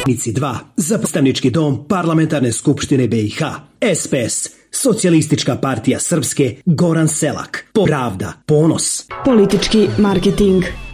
Nici 2 za predstavnički dom Parlamentarne skupštine BiH. SPS, Socijalistička partija Srpske, Goran Selak. Pravda, ponos. Politički marketing.